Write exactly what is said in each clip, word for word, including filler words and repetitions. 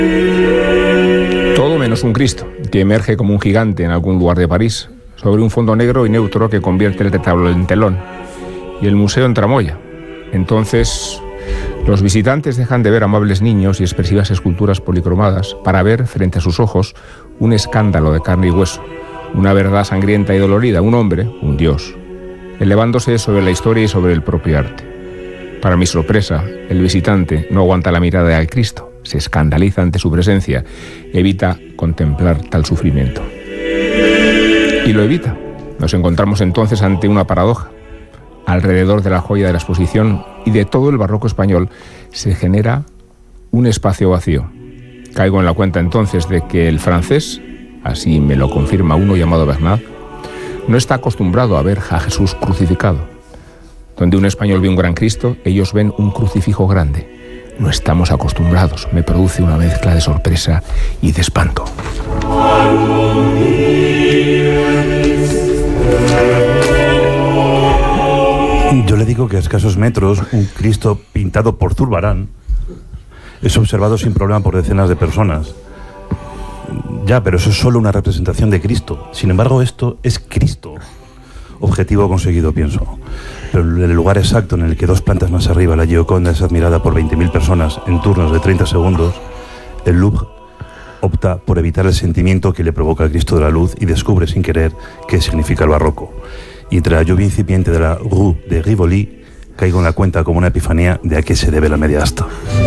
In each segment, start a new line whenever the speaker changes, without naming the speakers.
Todo menos un Cristo, que emerge como un gigante en algún lugar de París, sobre un fondo negro y neutro que convierte el retablo en telón, y el museo en tramoya. Entonces, los visitantes dejan de ver amables niños y expresivas esculturas policromadas para ver, frente a sus ojos, un escándalo de carne y hueso, una verdad sangrienta y dolorida, un hombre, un dios, elevándose sobre la historia y sobre el propio arte. Para mi sorpresa, el visitante no aguanta la mirada del Cristo, se escandaliza ante su presencia, evita contemplar tal sufrimiento. Y lo evita. Nos encontramos entonces ante una paradoja. Alrededor de la joya de la exposición y de todo el barroco español se genera un espacio vacío. Caigo en la cuenta entonces de que el francés, así me lo confirma uno llamado Bernard, no está acostumbrado a ver a Jesús crucificado. Donde un español ve un gran Cristo, ellos ven un crucifijo grande. No estamos acostumbrados. Me produce una mezcla de sorpresa y de espanto.
Yo le digo que a escasos metros, un Cristo pintado por Zurbarán es observado sin problema por decenas de personas. Ya, pero eso es solo una representación de Cristo. Sin embargo, esto es Cristo. Objetivo conseguido, pienso. Pero el lugar exacto en el que dos plantas más arriba la Gioconda es admirada por veinte mil personas en turnos de treinta segundos, el Louvre opta por evitar el sentimiento que le provoca el Cristo de la Luz y descubre sin querer qué significa el barroco. Y entre la lluvia incipiente de la Rue de Rivoli, caigo en la cuenta como una epifanía de a qué se debe la media asta.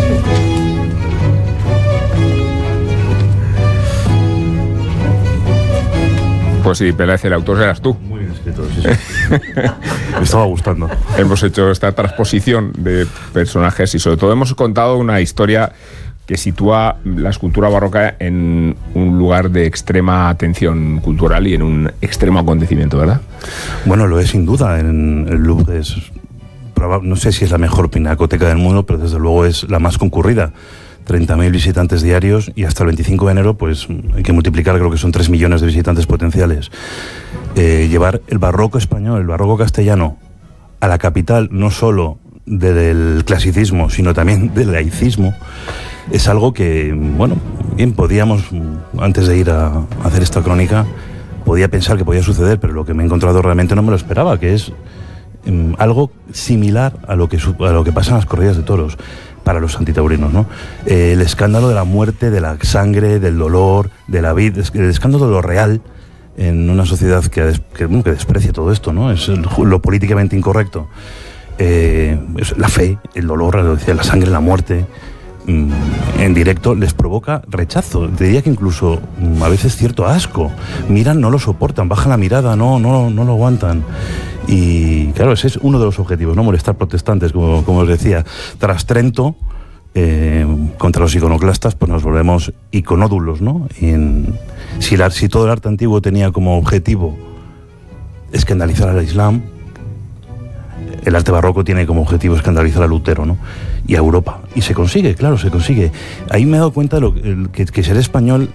Pues sí, Peláez, el autor eras tú.
Muy bien escrito, sí, sí. Me estaba gustando.
Hemos hecho esta transposición de personajes y sobre todo hemos contado una historia que sitúa la escultura barroca en un lugar de extrema atención cultural y en un extremo acontecimiento, ¿verdad?
Bueno, lo es sin duda. En el Louvre es, no sé si es la mejor pinacoteca del mundo, pero desde luego es la más concurrida. treinta mil visitantes diarios y hasta el veinticinco de enero pues hay que multiplicar, creo que son tres millones de visitantes potenciales. Eh, llevar el barroco español, el barroco castellano a la capital, no solo de, del clasicismo, sino también del laicismo, es algo que, bueno, bien, podíamos, antes de ir a hacer esta crónica, podía pensar que podía suceder, pero lo que me he encontrado realmente no me lo esperaba, que es um, algo similar a lo que, a lo que pasa en las corridas de toros para los antitaurinos, ¿no? Eh, el escándalo de la muerte, de la sangre, del dolor, de la vida, el escándalo de lo real en una sociedad que, que, que desprecia todo esto, ¿no? Es el, lo políticamente incorrecto. Eh, es la fe, el dolor, la sangre, la muerte, mmm, en directo les provoca rechazo. Te diría que incluso mmm, a veces cierto asco. Miran, no lo soportan, bajan la mirada, no, no, no lo aguantan. Y claro, ese es uno de los objetivos, no molestar protestantes, como, como os decía. Tras Trento, eh, contra los iconoclastas, pues nos volvemos iconódulos, ¿no? Y en, si, la, si todo el arte antiguo tenía como objetivo escandalizar al Islam, el arte barroco tiene como objetivo escandalizar a Lutero, ¿no? Y a Europa. Y se consigue, claro, se consigue. Ahí me he dado cuenta de lo, el, que, que ser español